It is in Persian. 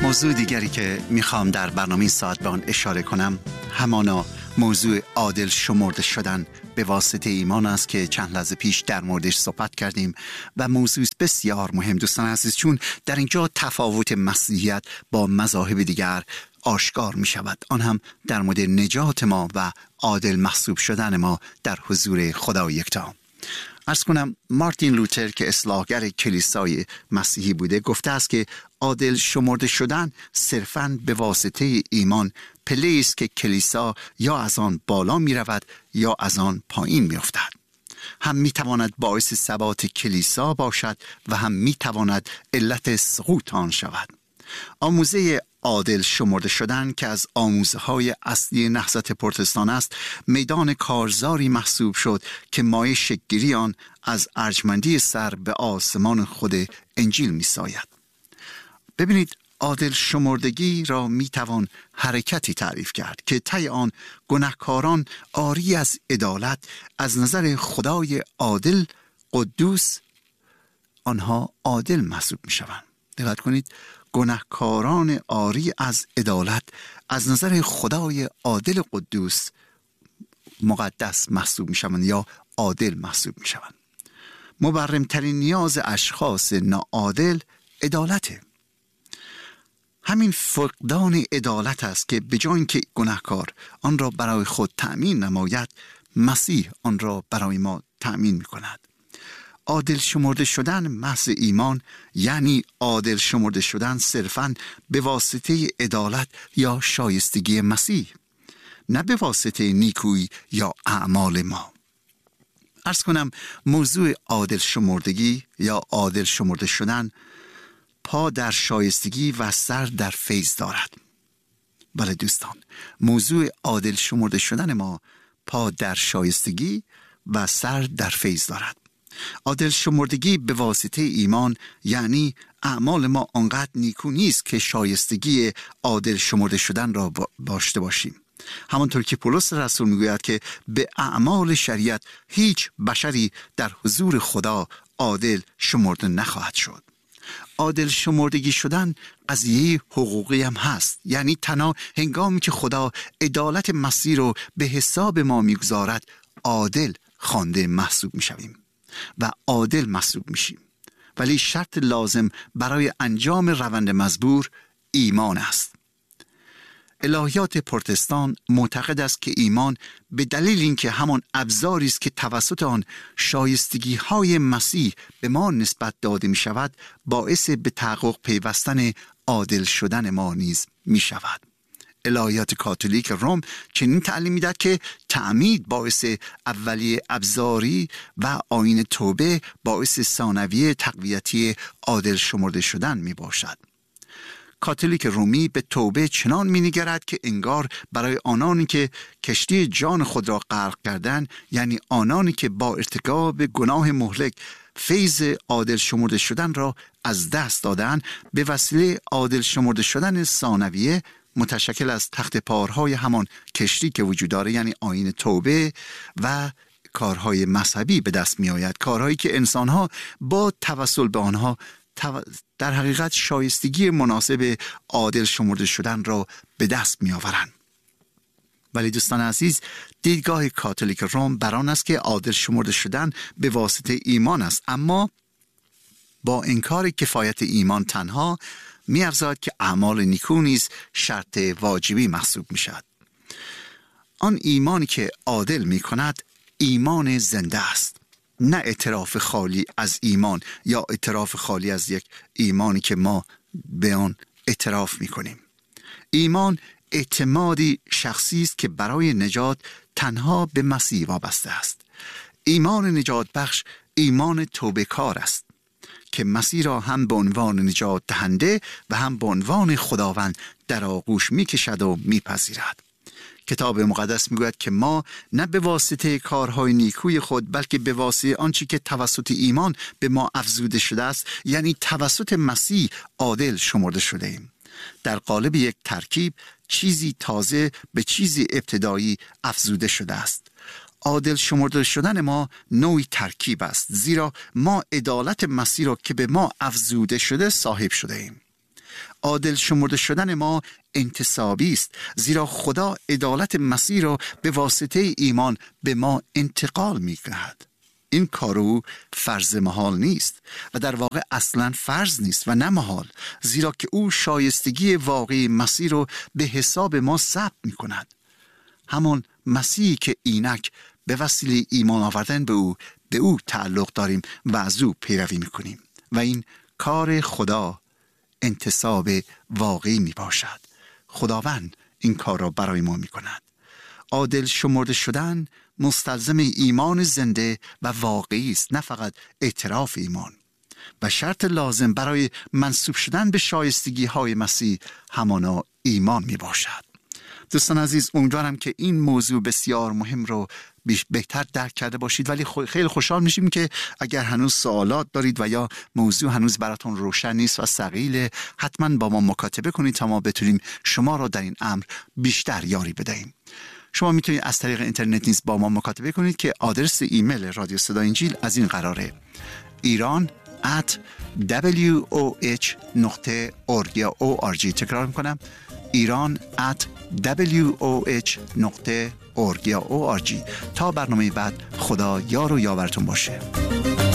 موضوع دیگری که میخوام در برنامه این ساعت به آن اشاره کنم همانا موضوع عادل شمرده شدن به واسطه ایمان است که چند لحظه پیش در موردش صحبت کردیم و موضوع بسیار مهم دوستان عزیز، چون در اینجا تفاوت مسیحیت با مذاهب دیگر آشکار می شود، آن هم در مورد نجات ما و عادل محسوب شدن ما در حضور خدا یکتا. عرض کنم مارتین لوتر که اصلاحگر کلیسای مسیحی بوده گفته است که عادل شمرده شدن صرفاً به واسطه ایمان پله‌ای است که کلیسا یا از آن بالا می رود یا از آن پایین می افتد. هم می تواند باعث ثبات کلیسا باشد و هم می تواند علت سقوط آن شود. آموزه عادل شمرده شدن که از آموزه‌های اصلی نهضت پروتستان است، میدان کارزاری محسوب شد که مایه شکل‌گیری آن از ارجمندی سر به آسمان خود انجیل می‌ساید. ببینید، عادل شمردگی را میتوان حرکتی تعریف کرد که طی آن گناهکاران عاری از عدالت از نظر خدای عادل قدوس آنها عادل محسوب میشوند. دقت کنید، گناهکاران عاری از عدالت از نظر خدای عادل قدوس مقدس محسوب میشوند یا عادل محسوب میشوند. مبرمترین نیاز اشخاص ناعادل عدالته. همین فقدان عدالت است که به جای اینکه گناهکار آن را برای خود تأمین نماید، مسیح آن را برای ما تأمین می‌کند. عادل شمرده شدن محض ایمان یعنی عادل شمرده شدن صرفاً به واسطه عدالت یا شایستگی مسیح، نه به واسطه نیکویی یا اعمال ما. عرض کنم موضوع عادل شمردگی یا عادل شمرده شدن پا در شایستگی و سر در فیض دارد. بله دوستان، موضوع عادل شمرده شدن ما پا در شایستگی و سر در فیض دارد. عادل شمردگی به واسطه ایمان یعنی اعمال ما آنقدر نیکو نیست که شایستگی عادل شمرده شدن را داشته باشیم. همانطور که پولس رسول میگوید که به اعمال شریعت هیچ بشری در حضور خدا عادل شمرده نخواهد شد. عادل شمردگی شدن قضیه حقوقی هم هست، یعنی تنها هنگامی که خدا عدالت مسیح رو به حساب ما میگذارد عادل خوانده محسوب میشویم و عادل محسوب میشیم. ولی شرط لازم برای انجام روند مزبور ایمان است. الهیات پروتستان معتقد است که ایمان به دلیل اینکه همان ابزاری است که توسط آن شایستگی های مسیح به ما نسبت داده می شود، باعث به تحقق پیوستن عادل شدن ما نیز می شود. الهیات کاتولیک روم چنین تعلیم می‌دهد که تعمید باعث اولیه ابزاری و آیین توبه باعث ثانویه تقویتی عادل شمرده شدن می باشد. کاتولیک رومی به توبه چنان می‌نگرد که انگار برای آنانی که کشتی جان خود را غرق کردند، یعنی آنانی که با ارتکاب گناه مهلک فیض عادل شمرده شدن را از دست دادند، به وسیله عادل شمرده شدن ثانویه متشکل از تخت پارهای همان کشتی که وجود داره، یعنی آیین توبه و کارهای مذهبی به دست می آید، کارهایی که انسانها با توسل به آنها در حقیقت شایستگی مناسب عادل شمرده شدن را به دست می آورند. ولی دوستان عزیز، دیدگاه کاتولیک روم بر آن است که عادل شمرده شدن به واسطه ایمان است، اما با انکار کفایت ایمان تنها می افزاید که اعمال نیکو نیز شرط واجبی محسوب می شود. آن ایمانی که عادل می کند ایمان زنده است، نه اعتراف خالی از ایمان یا اعتراف خالی از یک ایمانی که ما به آن اعتراف می کنیم. ایمان اعتمادی شخصی است که برای نجات تنها به مسیح وابسته است. ایمان نجات بخش ایمان توبه کار است که مسیح را هم به عنوان نجات دهنده و هم به عنوان خداوند در آغوش می کشد و می پذیرد. کتاب مقدس میگوید که ما نه به واسطه کارهای نیکوی خود بلکه به واسطه آنچه که توسط ایمان به ما افزوده شده است، یعنی توسط مسیح عادل شمرده شده ایم. در قالب یک ترکیب چیزی تازه به چیزی ابتدایی افزوده شده است. عادل شمرده شدن ما نوعی ترکیب است، زیرا ما عدالت مسیح را که به ما افزوده شده صاحب شده ایم. عادل شمرده شدن ما انتصابی است، زیرا خدا عدالت مسیح را به واسطه ایمان به ما انتقال می‌دهد. این کارو فرض محال نیست و در واقع اصلا فرض نیست و نه محال، زیرا که او شایستگی واقعی مسیح رو به حساب ما ثبت می‌کند. همون مسیحی که اینک به وسیله ایمان آوردن به او تعلق داریم و از او پیروی می‌کنیم و این کار خدا انتصاب واقعی می باشد. خداوند این کار را برای ما می کند. عادل شمرده شدن مستلزم ایمان زنده و واقعی است، نه فقط اعتراف ایمان. و شرط لازم برای منسوب شدن به شایستگی های مسیح همانا ایمان می باشد. دوستان عزیز، امیدوارم که این موضوع بسیار مهم رو بهتر درک کرده باشید، ولی خیلی خوشحال میشیم که اگر هنوز سوالات دارید و یا موضوع هنوز براتون روشن نیست و ثقیله، حتما با ما مکاتبه کنید تا ما بتونیم شما را در این امر بیشتر یاری بدهیم. شما میتونید از طریق اینترنت نیز با ما مکاتبه کنید که آدرس ایمیل رادیو صدای انجیل از این قراره: iran@woh.org یا org. تکرار میکنم: iran@woh.org یا org. تا برنامه بعد، خدا یار و یاورتون باشه.